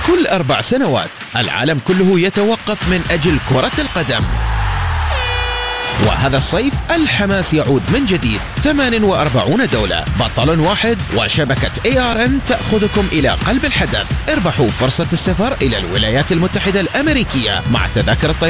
كل 4 سنوات العالم كله يتوقف من أجل كرة القدم. وهذا الصيف الحماس يعود من جديد. 48 دولة، بطل واحد، وشبكة ARN تأخذكم إلى قلب الحدث. اربحوا فرصة السفر إلى الولايات المتحدة الأمريكية مع تذاكر الطيران